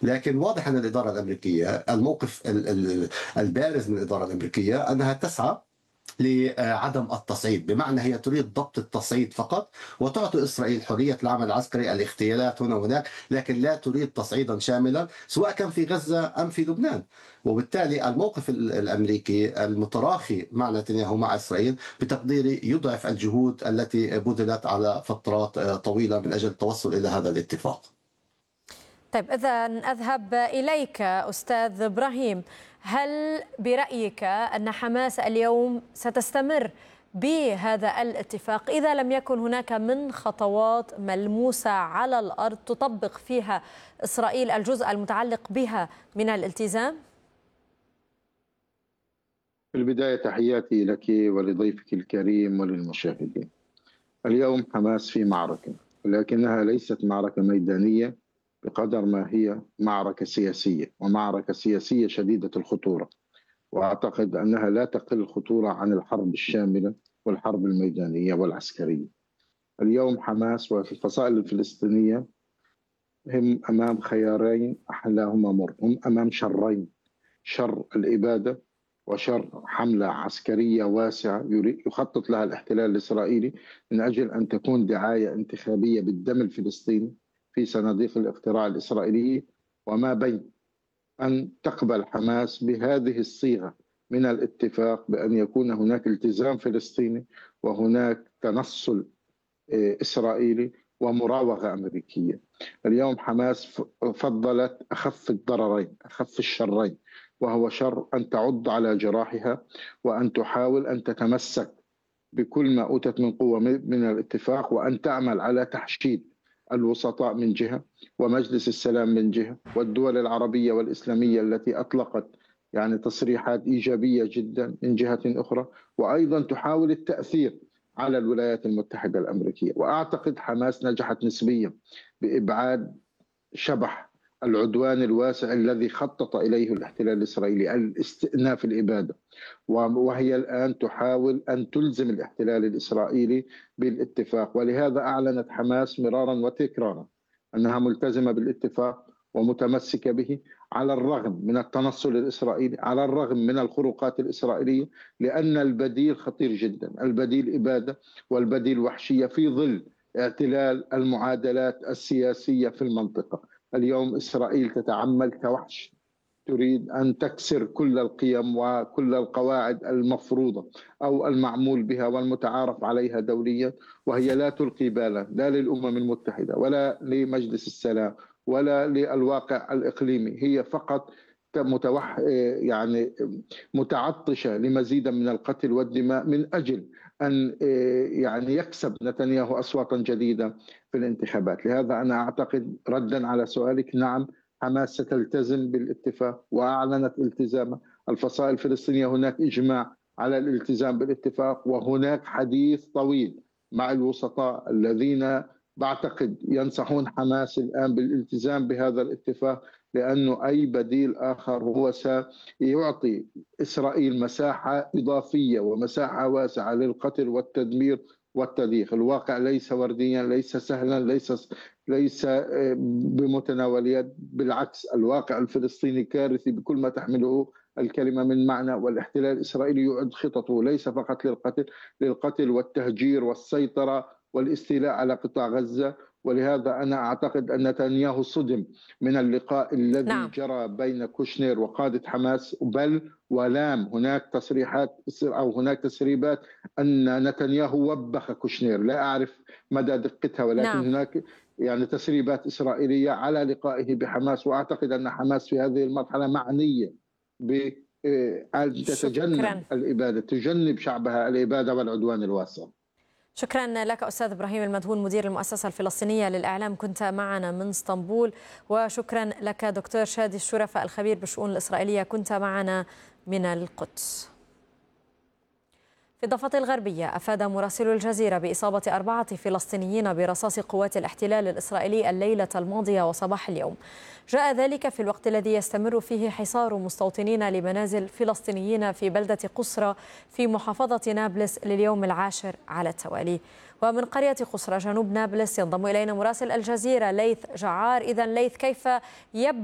لكن واضح أن الإدارة الأمريكية الموقف البارز من الإدارة الأمريكية أنها تسعى لعدم التصعيد، بمعنى هي تريد ضبط التصعيد فقط وتعطي إسرائيل حرية العمل العسكري، الاغتيالات هنا وهناك، لكن لا تريد تصعيدا شاملا سواء كان في غزة أم في لبنان. وبالتالي الموقف الأمريكي المتراخي مع نتنياهو مع إسرائيل بتقديري يضعف الجهود التي بذلت على فترات طويلة من أجل التوصل إلى هذا الاتفاق. طيب، إذا أذهب إليك أستاذ إبراهيم، هل برأيك أن حماس اليوم ستستمر بهذا الاتفاق إذا لم يكن هناك من خطوات ملموسة على الأرض تطبق فيها إسرائيل الجزء المتعلق بها من الالتزام؟ في البداية تحياتي لك ولضيفك الكريم وللمشاهدين. اليوم حماس في معركة، ولكنها ليست معركة ميدانية بقدر ما هي معركة سياسية، ومعركة سياسية شديدة الخطورة، وأعتقد أنها لا تقل خطورة عن الحرب الشاملة والحرب الميدانية والعسكرية. اليوم حماس والفصائل الفلسطينية هم أمام خيارين أحلاهما مر، هم أمام شرين: شر الإبادة وشر حملة عسكرية واسعة يخطط لها الاحتلال الإسرائيلي من أجل أن تكون دعاية انتخابية بالدم الفلسطيني في صناديق الاقتراع الإسرائيلية، وما بين أن تقبل حماس بهذه الصيغة من الاتفاق بأن يكون هناك التزام فلسطيني وهناك تنصل إسرائيلي ومراوغة أمريكية. اليوم حماس فضلت أخف الضررين، أخف الشرين، وهو شر أن تعض على جراحها وأن تحاول أن تتمسك بكل ما أوتت من قوة من الاتفاق، وأن تعمل على تحشيد الوسطاء من جهة ومجلس السلام من جهة والدول العربية والإسلامية التي أطلقت تصريحات إيجابية جدا من جهة أخرى، وأيضا تحاول التأثير على الولايات المتحدة الأمريكية. وأعتقد حماس نجحت نسبيا بإبعاد شبح العدوان الواسع الذي خطط إليه الاحتلال الإسرائيلي، الاستئناف الإبادة، وهي الآن تحاول أن تلزم الاحتلال الإسرائيلي بالاتفاق. ولهذا أعلنت حماس مرارا وتكرارا أنها ملتزمة بالاتفاق ومتمسكة به على الرغم من التنصل الإسرائيلي، على الرغم من الخروقات الإسرائيلية، لأن البديل خطير جدا، البديل إبادة والبديل وحشية في ظل اعتلال المعادلات السياسية في المنطقة. اليوم إسرائيل تتعمل كوحش، تريد أن تكسر كل القيم وكل القواعد المفروضة أو المعمول بها والمتعارف عليها دوليا، وهي لا تلقي بالا لا للأمم المتحدة ولا لمجلس السلام ولا للواقع الإقليمي. هي فقط متعطشة لمزيد من القتل والدماء من أجل أن يكسب نتنياهو أصواتا جديدة في الانتخابات. لهذا أنا أعتقد، ردا على سؤالك، نعم، حماس ستلتزم بالاتفاق وأعلنت التزامها. الفصائل الفلسطينية هناك إجماع على الالتزام بالاتفاق، وهناك حديث طويل مع الوسطاء الذين بعتقد ينصحون حماس الآن بالالتزام بهذا الاتفاق، لأنه أي بديل آخر هو سيعطي إسرائيل مساحة إضافية ومساحة واسعة للقتل والتدمير والتضييق. الواقع ليس ورديا، ليس سهلا، ليس بمتناول اليد، بالعكس الواقع الفلسطيني كارثي بكل ما تحمله الكلمة من معنى، والاحتلال الإسرائيلي يعد خططه ليس فقط للقتل والتهجير والسيطرة والاستيلاء على قطاع غزة. ولهذا أنا أعتقد أن نتنياهو صدم من اللقاء الذي جرى بين كوشنير وقادة حماس، بل ولام هناك تصريحات أو هناك تسريبات أن نتنياهو وبخ كوشنير، لا أعرف مدى دقتها، ولكن هناك تسريبات إسرائيلية على لقائه بحماس. وأعتقد أن حماس في هذه المرحلة معنية بأن تتجنب الإبادة، تجنب شعبها الإبادة والعدوان الواسع. شكرا لك أستاذ إبراهيم المدهون، مدير المؤسسة الفلسطينية للإعلام، كنت معنا من اسطنبول. وشكرا لك دكتور شادي الشرفة الخبير بالشؤون الإسرائيلية، كنت معنا من القدس. في الضفة الغربية أفاد مراسل الجزيرة بإصابة 4 فلسطينيين برصاص قوات الاحتلال الإسرائيلي الليلة الماضية وصباح اليوم. جاء ذلك في الوقت الذي يستمر فيه حصار مستوطنين لمنازل فلسطينيين في بلدة قصرى في محافظة نابلس لليوم العاشر على التوالي. ومن قرية قصرى جنوب نابلس ينضم إلينا مراسل الجزيرة ليث جعار. إذن ليث، كيف يبدو